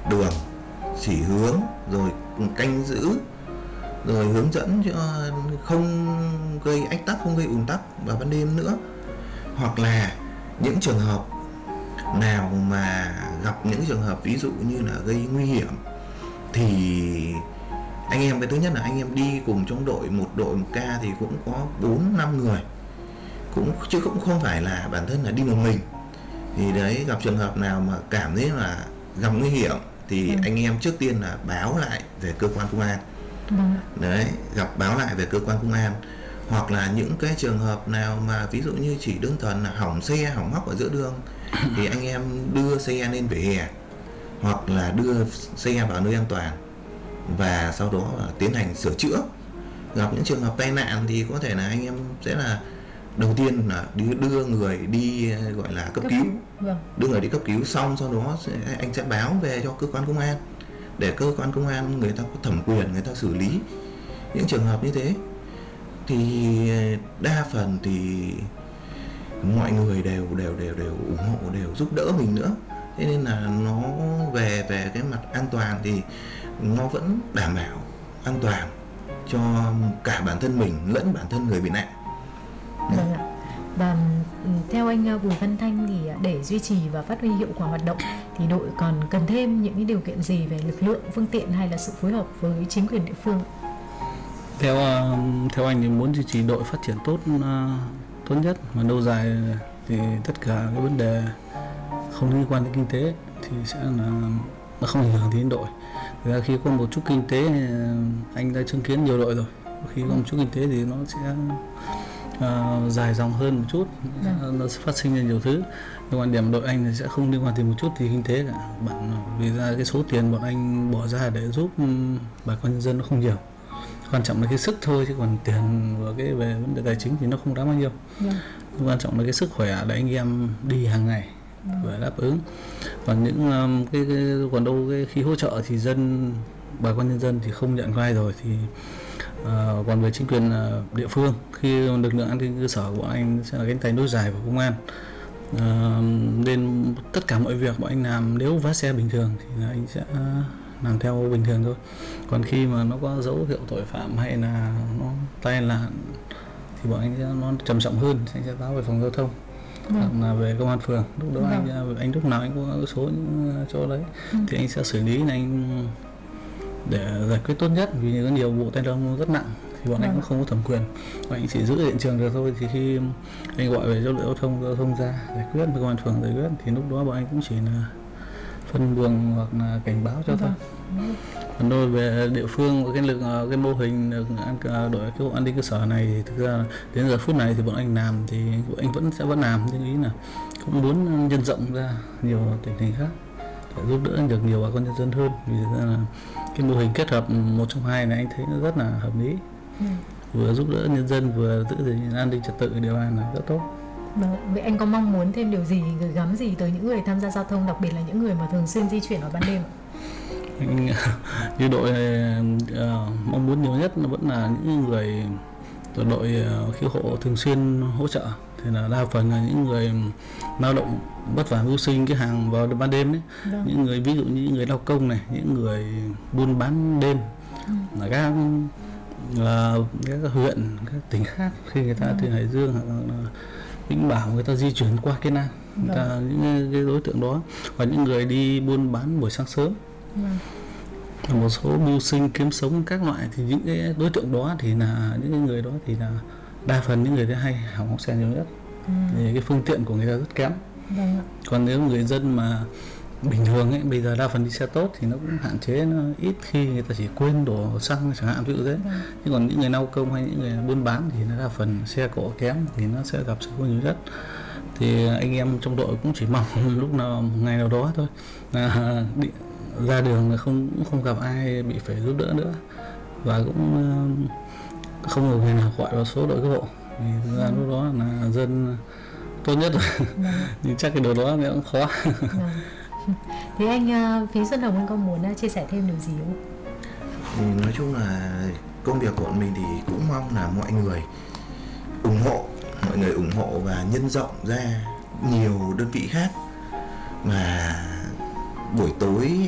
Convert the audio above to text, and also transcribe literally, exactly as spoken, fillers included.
đường, chỉ hướng, rồi canh giữ, rồi hướng dẫn cho không gây ách tắc, không gây ùn tắc vào ban đêm nữa. Hoặc là những trường hợp nào mà gặp những trường hợp ví dụ như là gây nguy hiểm thì anh em, cái thứ nhất là anh em đi cùng trong đội, một đội một ca thì cũng có bốn năm người, cũng chứ cũng không phải là bản thân là đi một mình. Thì đấy, gặp trường hợp nào mà cảm thấy là gặp nguy hiểm thì ừ. anh em trước tiên là báo lại về cơ quan công an. Ừ. Đấy, gặp báo lại về cơ quan công an. Hoặc là những cái trường hợp nào mà ví dụ như chỉ đơn thuần là hỏng xe, hỏng hóc ở giữa đường thì anh em đưa xe lên vỉa hè hoặc là đưa xe vào nơi an toàn và sau đó là tiến hành sửa chữa. Gặp những trường hợp tai nạn thì có thể là anh em sẽ là đầu tiên là đưa, đưa người đi gọi là cấp, cấp cứu, vâng. đưa người đi cấp cứu xong sau đó sẽ, anh sẽ báo về cho cơ quan công an để cơ quan công an người ta có thẩm quyền người ta xử lý những trường hợp như thế. Thì đa phần thì mọi người đều đều đều đều ủng hộ, đều giúp đỡ mình nữa. Thế nên là nó về về cái mặt an toàn thì nó vẫn đảm bảo an toàn cho cả bản thân mình lẫn bản thân người bị nạn. Vâng ạ. Và theo anh Bùi Văn Thanh thì để duy trì và phát huy hiệu quả hoạt động thì đội còn cần thêm những cái điều kiện gì về lực lượng, phương tiện hay là sự phối hợp với chính quyền địa phương? Theo theo anh thì muốn duy trì đội phát triển tốt tốt nhất mà lâu dài thì tất cả cái vấn đề không liên quan đến kinh tế thì sẽ là nó không ảnh hưởng đến đội. Thực ra khi có một chút kinh tế anh đã chứng kiến nhiều đội rồi. Khi có một chút kinh tế thì nó sẽ uh, dài dòng hơn một chút, ừ. nó sẽ phát sinh ra nhiều thứ. Nhưng quan điểm đội anh thì sẽ không liên quan đến một chút thì kinh tế cả. Bạn vì ra cái số tiền bọn anh bỏ ra để giúp bà con nhân dân nó không nhiều. Quan trọng là cái sức thôi, chứ còn tiền và cái về vấn đề tài chính thì nó không đáng bao nhiêu. Yeah. Quan trọng là cái sức khỏe để anh em đi hàng ngày và yeah. đáp ứng. Còn những um, cái, cái còn đâu cái khi hỗ trợ thì dân bà con nhân dân thì không nhận vai rồi thì uh, còn về chính quyền uh, địa phương, khi lực lượng an ninh cơ sở của anh sẽ là cánh tay nối dài của công an. Uh, nên tất cả mọi việc bọn anh làm nếu vá xe bình thường thì là anh sẽ uh, làm theo bình thường thôi. Còn khi mà nó có dấu hiệu tội phạm hay là nó tai nạn thì bọn anh sẽ nó trầm trọng hơn, anh sẽ báo về phòng giao thông ừ. hoặc là về công an phường. Lúc đó ừ. anh anh lúc nào anh có số những chỗ đấy ừ. thì anh sẽ xử lý này, anh để giải quyết tốt nhất. Vì có nhiều vụ tai nạn rất nặng thì bọn ừ. anh cũng không có thẩm quyền, bọn anh chỉ giữ hiện trường được thôi. Thì khi anh gọi về cho đội giao thông giao thông ra giải quyết, công an phường giải quyết thì lúc đó bọn anh cũng chỉ là phân luồng hoặc là cảnh báo cho thôi. Còn đối về địa phương, cái lực cái mô hình đội cứu hộ an ninh cơ sở này thì thực ra đến giờ phút này thì bọn anh làm thì bọn anh vẫn sẽ vẫn làm, nhưng ý là cũng muốn nhân rộng ra nhiều tỉnh thành khác để giúp đỡ được nhiều bà con nhân dân hơn. Vì thực ra là cái mô hình kết hợp một trong hai này anh thấy nó rất là hợp lý, ừ. vừa giúp đỡ nhân dân vừa giữ gìn an ninh trật tự địa bàn là rất tốt. Vậy anh có mong muốn thêm điều gì, gửi gắm gì tới những người tham gia giao thông, đặc biệt là những người mà thường xuyên di chuyển vào ban đêm? Anh, như đội uh, mong muốn nhiều nhất nó vẫn là những người đội uh, cứu hộ thường xuyên hỗ trợ, thì là đa phần là những người lao động vất vả mưu sinh cái hàng vào ban đêm ấy. Vâng. Những người ví dụ như những người lao công này, những người buôn bán đêm, ừ. là các uh, các huyện, các tỉnh khác khi người ta ừ. từ Hải Dương hoặc là Vĩnh Bảo người ta di chuyển qua Kiến An, người ta vâng. những cái đối tượng đó, và những người đi buôn bán buổi sáng sớm, vâng. một số mưu sinh kiếm sống các loại, thì những cái đối tượng đó thì là những cái người đó thì là đa phần những người đấy hay hỏng hóc xe nhiều nhất, ừ. thì cái phương tiện của người ta rất kém. Vâng. Còn nếu người dân mà bình thường ấy, bây giờ đa phần đi xe tốt thì nó cũng hạn chế, nó ít khi người ta chỉ quên đổ xăng chẳng hạn, ví dụ thế. Vâng. Nhưng còn những người lao công hay những người buôn bán thì nó đa phần xe cộ kém thì nó sẽ gặp sự cố nhiều nhất. Thì anh em trong đội cũng chỉ mong lúc nào một ngày nào đó thôi là đi, ra đường không cũng không gặp ai bị phải giúp đỡ nữa, và cũng không có người nào gọi vào số đội cứu hộ, vì thực ra lúc đó là dân tốt nhất rồi. Vâng. Nhưng chắc cái điều đó cũng khó. Vâng. Thế anh phía Xuân Hồng, anh có muốn chia sẻ thêm điều gì không? Thì nói chung là công việc của bọn mình thì cũng mong là mọi người ủng hộ, mọi người ủng hộ và nhân rộng ra nhiều đơn vị khác. Mà buổi tối